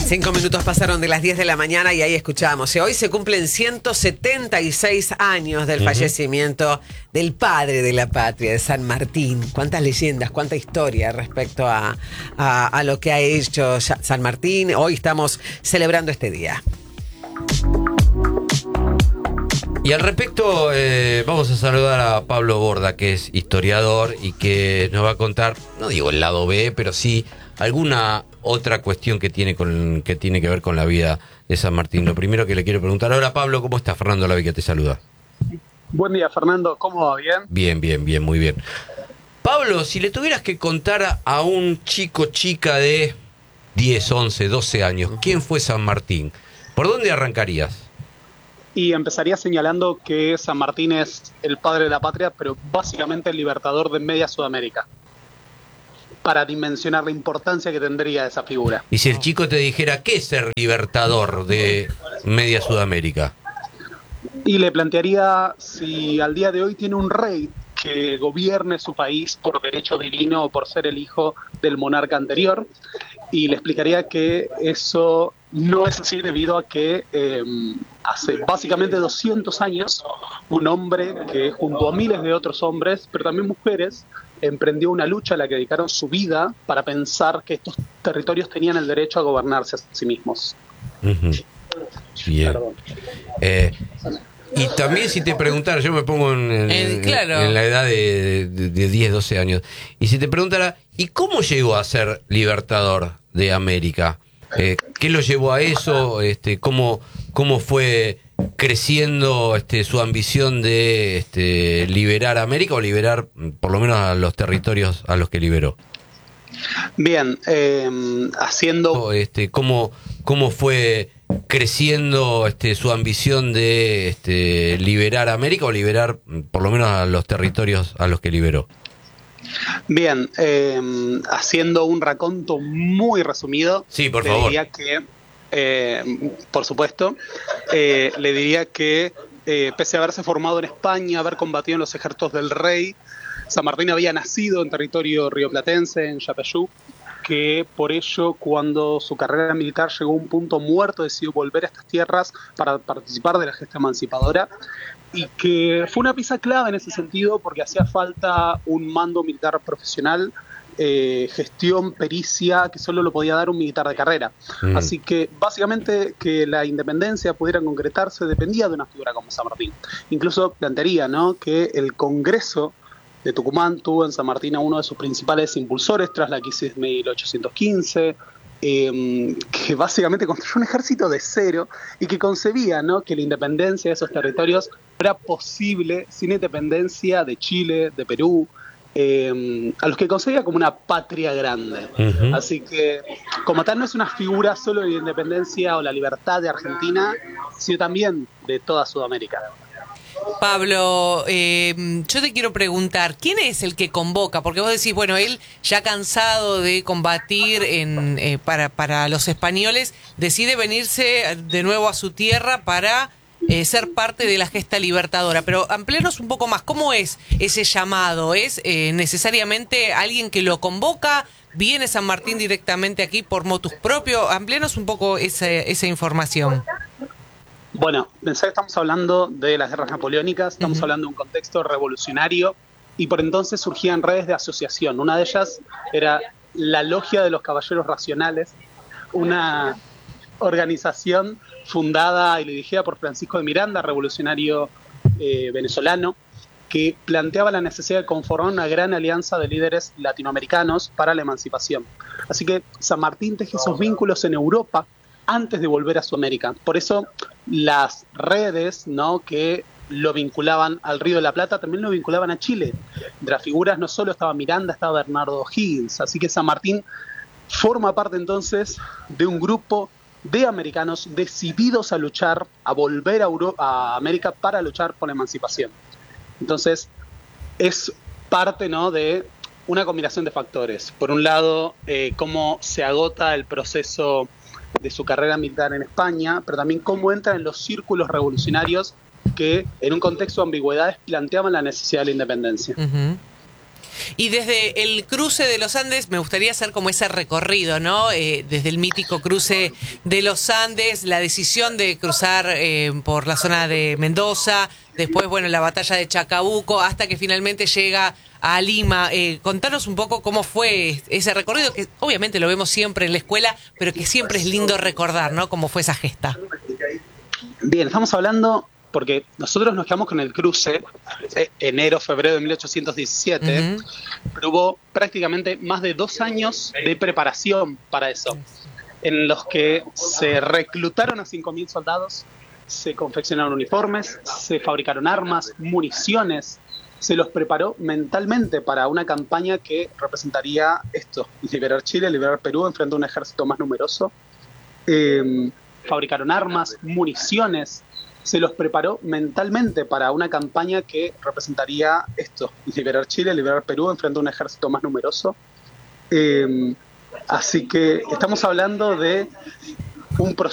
5 minutos pasaron de las 10 de la mañana y ahí escuchamos. Hoy se cumplen 176 años del fallecimiento del padre de la patria, de San Martín. Cuántas leyendas, cuánta historia respecto a lo que ha hecho San Martín. Hoy estamos celebrando este día. Y al respecto, vamos a saludar a Pablo Borda, que es historiador y que nos va a contar, no digo el lado B, pero sí alguna otra cuestión que tiene que ver con la vida de San Martín. Lo primero que le quiero preguntar, hola Pablo, ¿cómo estás? Fernando Lavica te saluda. Buen día, Fernando, ¿cómo va? ¿Bien? Bien, muy bien. Pablo, si le tuvieras que contar a un chica de 10, 11, 12 años, ¿quién fue San Martín? ¿Por dónde arrancarías? Y empezaría señalando que San Martín es el padre de la patria, pero básicamente el libertador de media Sudamérica, para dimensionar la importancia que tendría esa figura. Y si el chico te dijera, ¿qué es ser libertador de media Sudamérica? Y le plantearía si al día de hoy tiene un rey que gobierne su país por derecho divino o por ser el hijo del monarca anterior, y le explicaría que eso no es así debido a que hace básicamente 200 años un hombre que junto a miles de otros hombres, pero también mujeres, emprendió una lucha a la que dedicaron su vida para pensar que estos territorios tenían el derecho a gobernarse a sí mismos. Bien. Y también si te preguntara, yo me pongo en la edad de 10, 12 años, y si te preguntara, ¿y cómo llegó a ser libertador de América? ¿Qué lo llevó a eso? ¿Cómo fue creciendo su ambición de liberar América o liberar por lo menos a los territorios a los que liberó? Bien, haciendo... ¿Cómo fue creciendo su ambición de liberar América o liberar por lo menos a los territorios a los que liberó? Bien, haciendo un raconto muy resumido, sí, por favor. Diría que, por supuesto, le diría que pese a haberse formado en España, haber combatido en los ejércitos del rey, San Martín había nacido en territorio rioplatense, en Yapeyú, que por ello, cuando su carrera militar llegó a un punto muerto, decidió volver a estas tierras para participar de la gesta emancipadora, y que fue una pieza clave en ese sentido porque hacía falta un mando militar profesional, gestión, pericia, que solo lo podía dar un militar de carrera. Así que básicamente que la independencia pudiera concretarse dependía de una figura como San Martín. Incluso plantearía, ¿no?, que el Congreso de Tucumán tuvo en San Martín a uno de sus principales impulsores tras la crisis de 1815, que básicamente construyó un ejército de cero y que concebía, ¿no?, que la independencia de esos territorios era posible sin independencia de Chile, de Perú, a los que concebía como una patria grande. Así que, como tal, no es una figura solo de la independencia o la libertad de Argentina, sino también de toda Sudamérica. Pablo, yo te quiero preguntar, ¿quién es el que convoca? Porque vos decís, bueno, él ya cansado de combatir para los españoles, decide venirse de nuevo a su tierra para ser parte de la gesta libertadora. Pero amplíanos un poco más, ¿cómo es ese llamado? ¿Es necesariamente alguien que lo convoca? ¿Viene San Martín directamente aquí por motus propio? Amplíanos un poco esa información. Bueno, pensá que estamos hablando de las guerras napoleónicas, estamos hablando de un contexto revolucionario, y por entonces surgían redes de asociación. Una de ellas era la Logia de los Caballeros Racionales, una organización fundada y dirigida por Francisco de Miranda, revolucionario venezolano, que planteaba la necesidad de conformar una gran alianza de líderes latinoamericanos para la emancipación. Así que San Martín teje esos vínculos en Europa antes de volver a Sudamérica. Por eso las redes, ¿no?, que lo vinculaban al Río de la Plata también lo vinculaban a Chile. Entre las figuras no solo estaba Miranda, estaba Bernardo O'Higgins. Así que San Martín forma parte entonces de un grupo de americanos decididos a luchar, a volver a América para luchar por la emancipación. Entonces es parte, ¿no?, de una combinación de factores. Por un lado, cómo se agota el proceso de su carrera militar en España, pero también cómo entra en los círculos revolucionarios que, en un contexto de ambigüedades, planteaban la necesidad de la independencia. Y desde el cruce de los Andes me gustaría hacer como ese recorrido, ¿no? Desde el mítico cruce de los Andes, la decisión de cruzar por la zona de Mendoza, después, bueno, la batalla de Chacabuco, hasta que finalmente llega a Lima. Contanos un poco cómo fue ese recorrido, que obviamente lo vemos siempre en la escuela, pero que siempre es lindo recordar, ¿no? Cómo fue esa gesta. Bien, estamos hablando, porque nosotros nos quedamos con el cruce, enero, febrero de 1817, pero hubo prácticamente más de 2 años de preparación para eso, en los que se reclutaron a 5.000 soldados, se confeccionaron uniformes, se fabricaron armas, municiones, se los preparó mentalmente para una campaña que representaría esto: liberar Chile, liberar Perú, enfrente a un ejército más numeroso. Fabricaron armas, municiones, se los preparó mentalmente para una campaña que representaría esto: liberar Chile, liberar Perú, enfrente a un ejército más numeroso. Así que estamos hablando de un proceso